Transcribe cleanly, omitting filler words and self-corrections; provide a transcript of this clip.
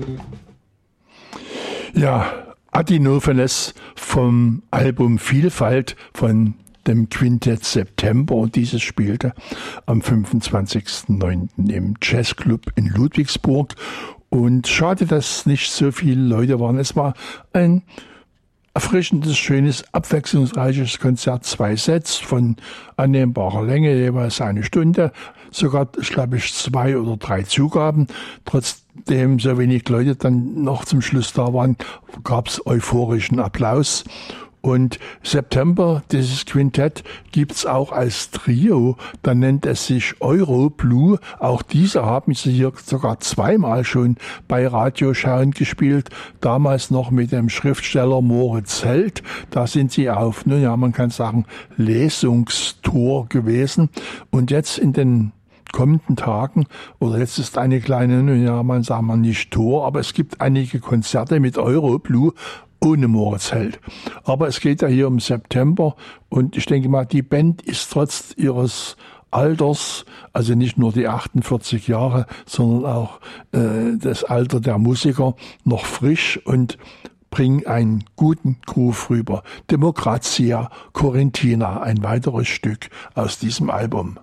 Ja, Adinopheles vom Album Vielfalt von dem Quintett September, und dieses spielte am 25.09. im Jazzclub in Ludwigsburg. Und schade, dass nicht so viele Leute waren. Es war ein erfrischendes, schönes, abwechslungsreiches Konzert. 2 Sets von annehmbarer Länge, jeweils 1 Stunde. Sogar, glaube ich, 2 oder 3 Zugaben. Trotzdem so wenig Leute dann noch zum Schluss da waren, gab es euphorischen Applaus. Und September, dieses Quintett, gibt's auch als Trio. Da nennt es sich Euro Blue. Auch diese haben sie hier sogar 2-mal schon bei Radioschauen gespielt. Damals noch mit dem Schriftsteller Moritz Held. Da sind sie auf, nun ja, man kann sagen, Lesungstour gewesen. Und jetzt in den kommenden Tagen, oder jetzt ist eine kleine, nun ja, man sagt mal nicht Tour, aber es gibt einige Konzerte mit Euro Blue ohne Moritz Held. Aber es geht ja hier um September, und ich denke mal, die Band ist trotz ihres Alters, also nicht nur die 48 Jahre, sondern auch das Alter der Musiker, noch frisch und bringen einen guten Groove rüber. Democrazia Corinthina, ein weiteres Stück aus diesem Album.